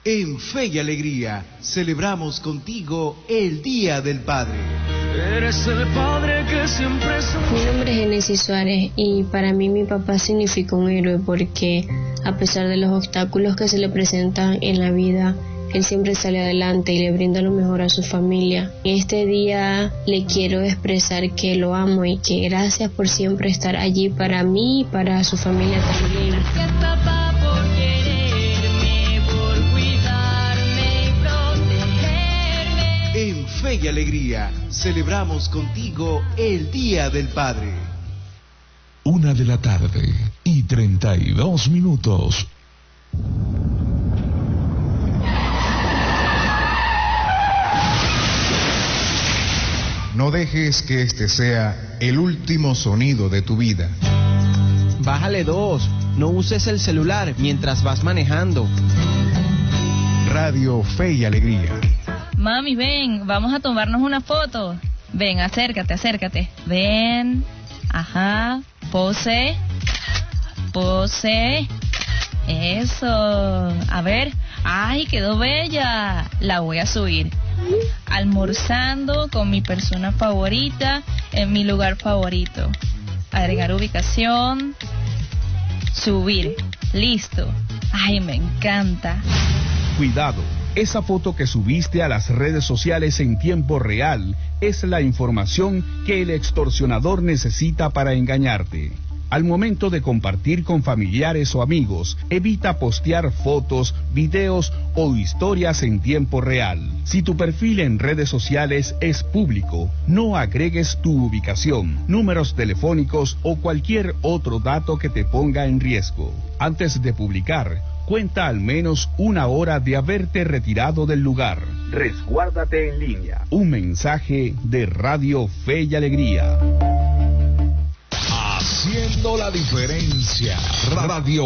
En Fe y Alegría celebramos contigo el Día del Padre. Eres el padre que siempre soy. Mi nombre es Genesis Suárez y para mí mi papá significa un héroe porque a pesar de los obstáculos que se le presentan en la vida, él siempre sale adelante y le brinda lo mejor a su familia. Este día le quiero expresar que lo amo y que gracias por siempre estar allí para mí y para su familia también. Gracias, papá, por quererme, por cuidarme y protegerme. En Fe y Alegría celebramos contigo el Día del Padre. 1:32 p.m. No dejes que este sea el último sonido de tu vida. Bájale 2. No uses el celular mientras vas manejando. Radio Fe y Alegría. Mami, ven, vamos a tomarnos una foto. Ven, acércate. Ven. Ajá. Pose. Eso. A ver. Ay, quedó bella. La voy a subir. Almorzando con mi persona favorita en mi lugar favorito. Agregar ubicación. Subir. Listo. Ay, me encanta. Cuidado, esa foto que subiste a las redes sociales en tiempo real es la información que el extorsionador necesita para engañarte. Al momento de compartir con familiares o amigos, evita postear fotos, videos o historias en tiempo real. Si tu perfil en redes sociales es público, no agregues tu ubicación, números telefónicos o cualquier otro dato que te ponga en riesgo. Antes de publicar, cuenta al menos 1 hora de haberte retirado del lugar. Resguárdate en línea. Un mensaje de Radio Fe y Alegría. Haciendo la diferencia. Radio